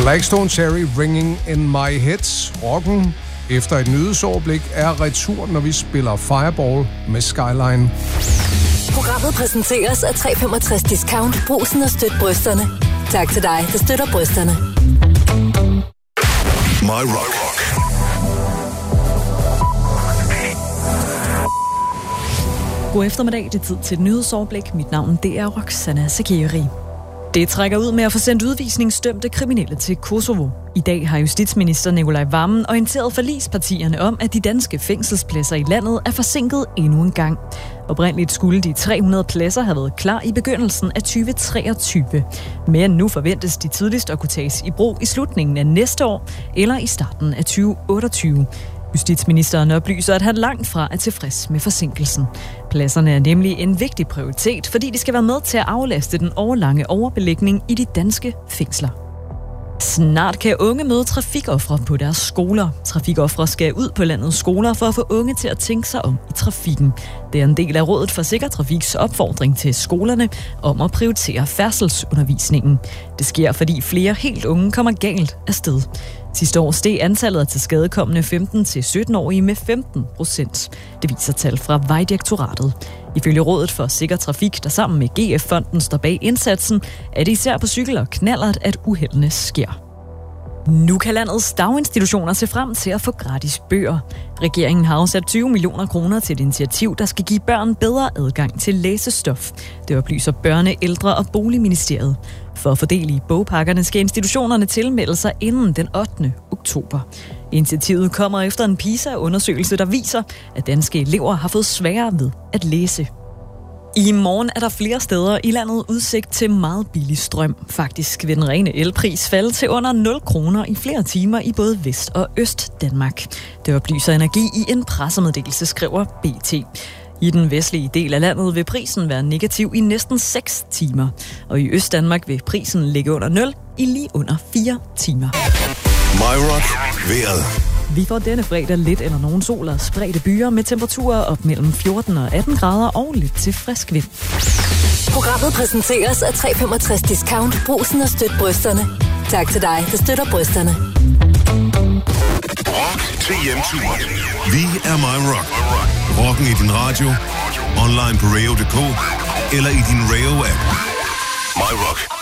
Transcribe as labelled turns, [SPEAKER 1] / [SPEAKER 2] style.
[SPEAKER 1] Black Stone Cherry, Ringing in My Head. Rocken efter et nyhedsoverblik er retur, når vi spiller Fireball med Skyline.
[SPEAKER 2] Programmet præsenteres af 365 Discount. Brugsen og støt brysterne. Tak til dig, der støtter brysterne.
[SPEAKER 3] My Rock.
[SPEAKER 4] God eftermiddag, det er tid til et nyhedsoverblik. Mit navn, det er Roxana Sakiri. Det trækker ud med at få sendt udvisningsdømte kriminelle til Kosovo. I dag har justitsminister Nicolai Wammen orienteret forligspartierne om, at de danske fængselspladser i landet er forsinket endnu en gang. Oprindeligt skulle de 300 pladser have været klar i begyndelsen af 2023. Men nu forventes de tidligst at kunne tages i brug i slutningen af næste år eller i starten af 2028. Justitsministeren oplyser, at han langt fra er tilfreds med forsinkelsen. Pladserne er nemlig en vigtig prioritet, fordi de skal være med til at aflaste den årlange overbelægning i de danske fængsler. Snart kan unge møde trafikofre på deres skoler. Trafikofre skal ud på landets skoler for at få unge til at tænke sig om i trafikken. Det er en del af Rådet for Sikker Trafiks opfordring til skolerne om at prioritere færdselsundervisningen. Det sker, fordi flere helt unge kommer galt afsted. Sidste år steg antallet af tilskadekommende 15-17-årige med 15%. Det viser tal fra Vejdirektoratet. Ifølge Rådet for Sikker Trafik, der sammen med GF-fonden står bag indsatsen, er det især på cykel og knallert, at uheldene sker. Nu kan landets daginstitutioner se frem til at få gratis bøger. Regeringen har afsat 20 millioner kroner til et initiativ, der skal give børn bedre adgang til læsestof. Det oplyser Børne-, Ældre- og Boligministeriet. For at fordele i bogpakkerne skal institutionerne tilmelde sig inden den 8. oktober. Initiativet kommer efter en PISA-undersøgelse, der viser, at danske elever har fået sværere ved at læse. I morgen er der flere steder i landet udsigt til meget billig strøm. Faktisk vil den rene elpris falde til under 0 kroner i flere timer i både Vest- og Øst-Danmark. Det oplyser Energi i en pressemeddelelse, skriver BT. I den vestlige del af landet vil prisen være negativ i næsten 6 timer. Og i Øst-Danmark vil prisen ligge under 0 i lige under 4 timer.
[SPEAKER 3] My Rock. Vejret.
[SPEAKER 4] Vi får denne fredag lidt eller nogen sol og spredte byer med temperaturer op mellem 14 og 18 grader og lidt til frisk vind.
[SPEAKER 2] Programmet præsenteres af 365 Discount. Brugsen og støt brysterne. Tak til dig, der støtter brysterne.
[SPEAKER 3] Rock til hjemtur. Vi er My Rock. Rocken i din radio, online på radio.dk eller i din Radio-app. My Rock.